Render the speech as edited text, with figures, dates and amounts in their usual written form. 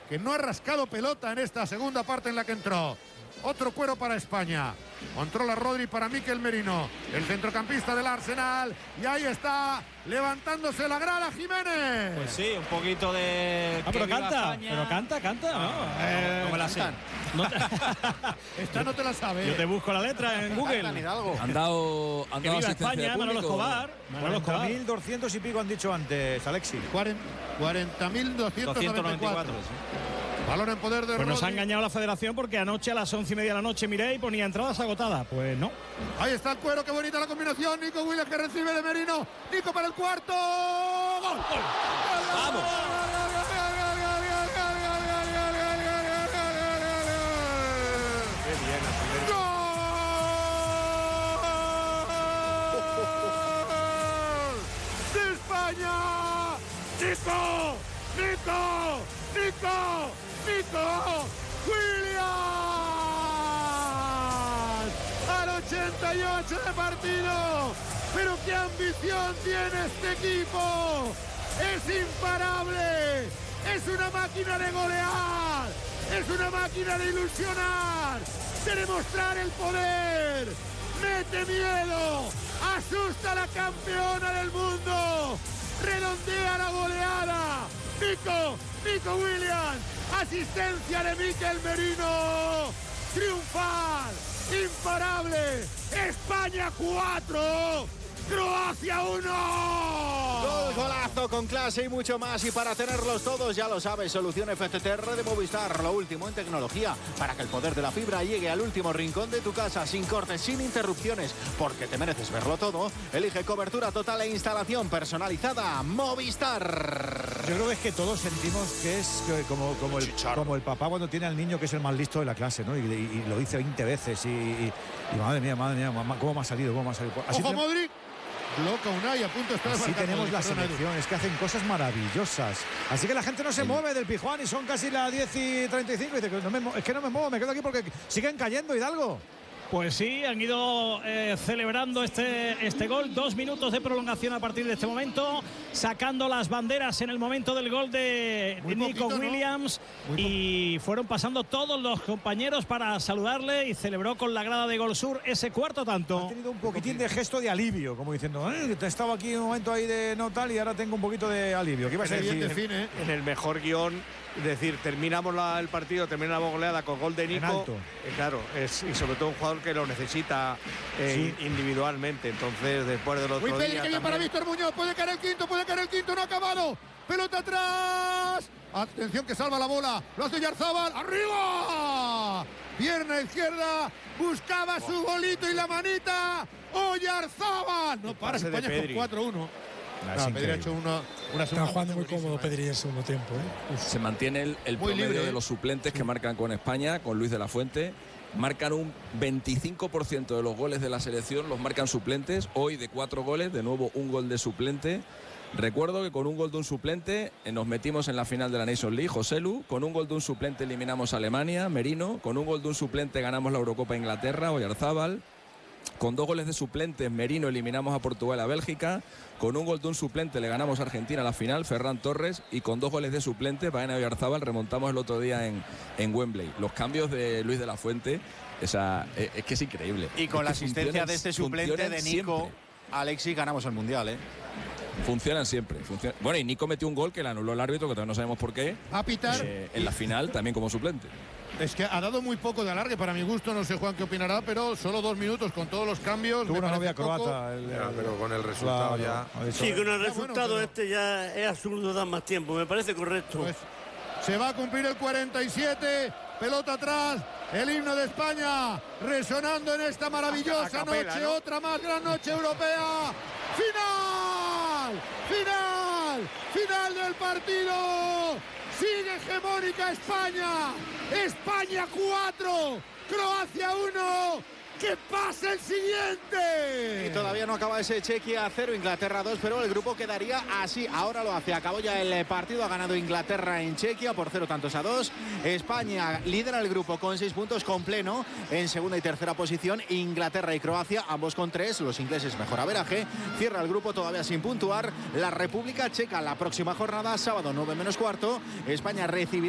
que no ha rascado pelota en esta segunda parte en la que entró. Otro cuero para España. Controla Rodri para Mikel Merino, el centrocampista del Arsenal. Y ahí está, levantándose la grada Jiménez. Pues sí, un poquito de... pero canta, ¿no? No me la sé. Esta no te la sabes. Yo te busco la letra en Google. Han dado Que viva asistencia España, de Manolo público. Escobar. 40.200 y pico han dicho antes, Alexi. 40.294. Balón en poder de Pues nos ha Rodri. engañado la federación porque anoche a las 11:30 de la noche miré y ponía entradas agotadas. Pues no. Ahí está el cuero, qué bonita la combinación. Nico Williams que recibe de Merino. Nico para el cuarto. ¡Gol! ¡Vamos! ¡De España! ¡Nico! ¡Nico! ¡Nico! ¡Nico! ¡Williams! Al 88 de partido. Pero qué ambición tiene este equipo. Es imparable. Es una máquina de golear. Es una máquina de ilusionar. De demostrar el poder. Mete miedo. Asusta a la campeona del mundo. Redondea la goleada. Nico Williams. Asistencia de Mikel Merino. Triunfal. Imparable. España 4. Croacia 1. Golazo con clase y mucho más. Y para tenerlos todos, ya lo sabes, solución FTTR de Movistar. Lo último en tecnología para que el poder de la fibra llegue al último rincón de tu casa, sin cortes, sin interrupciones, porque te mereces verlo todo. Elige cobertura total e instalación personalizada Movistar. Yo creo que es que todos sentimos que es como el papá cuando tiene al niño que es el más listo de la clase, ¿no? Y lo dice 20 veces y madre mía, ¿cómo me ha salido? Así Ojo Modric. Bloca Unai, a punto está de así marcar. tenemos la selección, es que hacen cosas maravillosas. Así que la gente no se mueve del Pijuán y son casi las 10:35 y dice, es que no me muevo, me quedo aquí porque siguen cayendo, Hidalgo. Pues sí, han ido celebrando este gol. 2 minutos de prolongación a partir de este momento, sacando las banderas en el momento del gol de Nico Williams, ¿no? Y fueron pasando todos los compañeros para saludarle y celebró con la grada de Gol Sur ese cuarto tanto. Ha tenido un poquitín de gesto de alivio, como diciendo, te he estado aquí un momento ahí de no tal y ahora tengo un poquito de alivio. ¿Qué ibas a decir? En el mejor guión. Es decir, terminamos el partido, terminamos la goleada con gol de Nico. Claro, y sobre todo un jugador que lo necesita individualmente. Entonces, después del otro día. Pedri, que viene para Víctor Muñoz. Puede caer el quinto, no ha acabado. Pelota atrás. Atención que salva la bola. Lo hace Yarzábal. ¡Arriba! Pierna izquierda. Buscaba su golito y la manita. Oyarzábal. No para España con 4-1. Pedri ha hecho una está jugando muy cómodo Pedri en el segundo tiempo. Se mantiene el promedio de los suplentes que marcan con España, con Luis de la Fuente. Marcan un 25% de los goles de la selección, los marcan suplentes. Hoy de 4 goles, de nuevo un gol de suplente. Recuerdo que con un gol de un suplente nos metimos en la final de la Nations League, Joselu. Con un gol de un suplente eliminamos a Alemania, Merino. Con un gol de un suplente ganamos la Eurocopa a Inglaterra, Oyarzábal. Con 2 goles de suplentes, Merino, eliminamos a Portugal, a Bélgica. Con un gol de un suplente le ganamos a Argentina a la final, Ferran Torres. Y con 2 goles de suplentes, Baena y Oyarzábal, remontamos el otro día en Wembley. Los cambios de Luis de la Fuente, es que es increíble. Y con la asistencia de este suplente de Nico, siempre. Alexis, ganamos el Mundial, Funcionan siempre. Bueno, y Nico metió un gol que le anuló el árbitro, que todavía no sabemos por qué. A pitar. En la final, también como suplente. Es que ha dado muy poco de alargue para mi gusto, no sé Juan qué opinará, pero solo 2 minutos con todos los cambios. Tuvo una novia croata. Pero con el resultado ya. Sí, con el resultado ya es absurdo dar más tiempo, me parece correcto. Pues se va a cumplir el 47, pelota atrás, el himno de España resonando en esta maravillosa noche, ¿no? Otra más gran noche europea. Final del partido. Sigue hegemónica España. España 4, Croacia 1. ¡Que pase el siguiente! Y todavía no acaba ese Chequia 0, Inglaterra 2, pero el grupo quedaría así. Ahora lo hace. Acabó ya el partido. Ha ganado Inglaterra en Chequia por 0-2. España lidera el grupo con 6 puntos con pleno. En segunda y tercera posición, Inglaterra y Croacia, ambos con 3. Los ingleses mejor averaje. Cierra el grupo todavía sin puntuar la República Checa. La próxima jornada, sábado 9 menos cuarto. España recibirá